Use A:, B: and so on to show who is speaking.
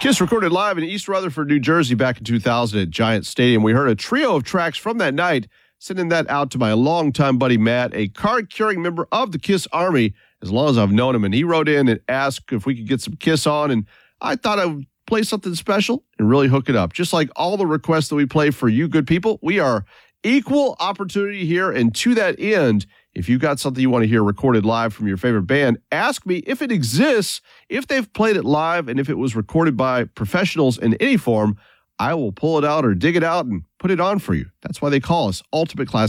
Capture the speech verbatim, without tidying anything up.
A: Kiss recorded live in East Rutherford, New Jersey back in two thousand at Giant Stadium. We heard a trio of tracks from that night, sending that out to my longtime buddy Matt, a card-carrying member of the Kiss Army, as long as I've known him. And he wrote in and asked if we could get some Kiss on, and I thought I would play something special and really hook it up. Just like all the requests that we play for you good people, we are equal opportunity here, and to that end, if you got something you want to hear recorded live from your favorite band, ask me if it exists, if they've played it live, and if it was recorded by professionals in any form. I will pull it out or dig it out and put it on for you. That's why they call us Ultimate Class